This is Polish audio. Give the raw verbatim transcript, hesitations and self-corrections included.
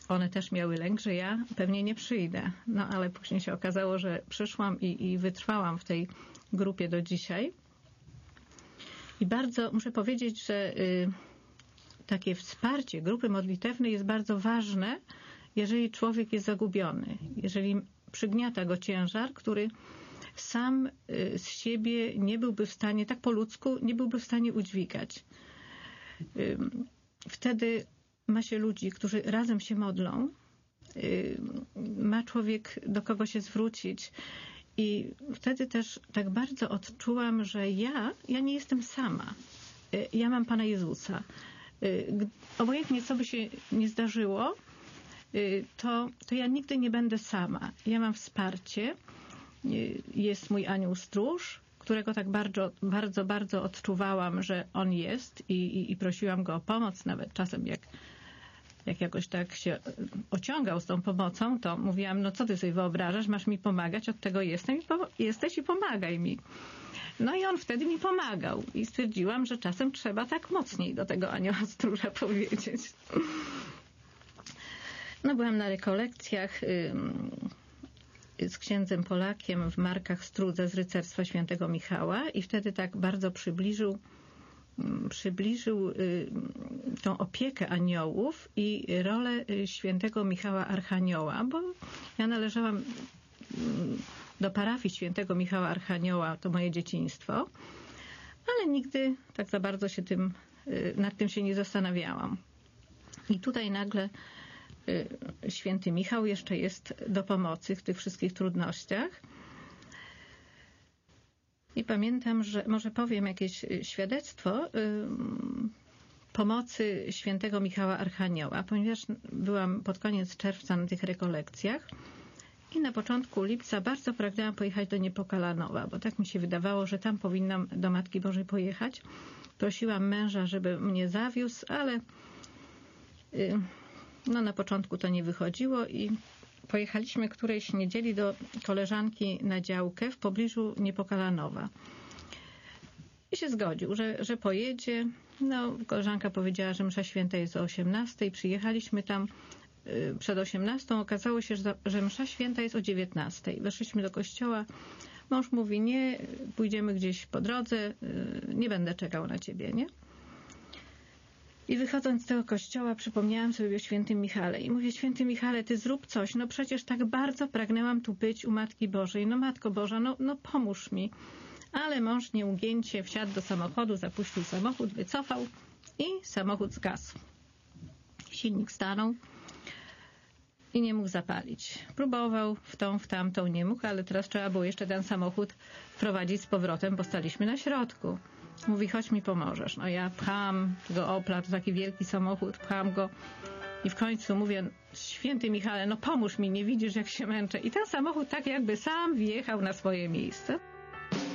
one też miały lęk, że ja pewnie nie przyjdę. No ale później się okazało, że przyszłam i, i wytrwałam w tej grupie do dzisiaj. I bardzo muszę powiedzieć, że y, takie wsparcie grupy modlitewnej jest bardzo ważne, jeżeli człowiek jest zagubiony, jeżeli przygniata go ciężar, który sam y, z siebie nie byłby w stanie, tak po ludzku, nie byłby w stanie udźwigać. Y, wtedy ma się ludzi, którzy razem się modlą, y, ma człowiek do kogo się zwrócić. I wtedy też tak bardzo odczułam, że ja, ja nie jestem sama. Ja mam Pana Jezusa. Obojętnie co by się nie zdarzyło, to, to ja nigdy nie będę sama. Ja mam wsparcie. Jest mój anioł stróż, którego tak bardzo, bardzo, bardzo odczuwałam, że on jest i, i, i prosiłam go o pomoc. Nawet czasem jak jak jakoś tak się ociągał z tą pomocą, to mówiłam, no co ty sobie wyobrażasz, masz mi pomagać, od tego jestem i po, jesteś i pomagaj mi. No i on wtedy mi pomagał i stwierdziłam, że czasem trzeba tak mocniej do tego anioła stróża powiedzieć. No byłam na rekolekcjach y, z księdzem Polakiem w Markach Strudze z rycerstwa świętego Michała i wtedy tak bardzo przybliżył przybliżył tą opiekę aniołów i rolę świętego Michała Archanioła, bo ja należałam do parafii świętego Michała Archanioła, to moje dzieciństwo, ale nigdy tak za bardzo się tym, nad tym się nie zastanawiałam. I tutaj nagle święty Michał jeszcze jest do pomocy w tych wszystkich trudnościach. I pamiętam, że może powiem jakieś świadectwo y, pomocy świętego Michała Archanioła, ponieważ byłam pod koniec czerwca na tych rekolekcjach i na początku lipca bardzo pragnęłam pojechać do Niepokalanowa, bo tak mi się wydawało, że tam powinnam do Matki Bożej pojechać. Prosiłam męża, żeby mnie zawiózł, ale y, no na początku to nie wychodziło i pojechaliśmy którejś niedzieli do koleżanki na działkę w pobliżu Niepokalanowa. I się zgodził, że, że pojedzie. No, koleżanka powiedziała, że msza święta jest o osiemnastej. Przyjechaliśmy tam y, przed osiemnastą. Okazało się, że, że msza święta jest o dziewiętnastej. Weszliśmy do kościoła. Mąż mówi, nie, pójdziemy gdzieś po drodze. Y, nie będę czekał na ciebie, nie? I wychodząc z tego kościoła przypomniałam sobie o świętym Michale i mówię, święty Michale, ty zrób coś, no przecież tak bardzo pragnęłam tu być u Matki Bożej, no Matko Boża, no, no pomóż mi. Ale mąż nieugięcie wsiadł do samochodu, zapuścił samochód, wycofał i samochód zgasł. Silnik stanął i nie mógł zapalić. Próbował w tą, w tamtą, nie mógł, ale teraz trzeba było jeszcze ten samochód wprowadzić z powrotem, bo staliśmy na środku. Mówi, chodź mi pomożesz. No ja pcham tego Opla, to taki wielki samochód, pcham go i w końcu mówię, święty Michale, no pomóż mi, nie widzisz jak się męczę. I ten samochód tak jakby sam wjechał na swoje miejsce.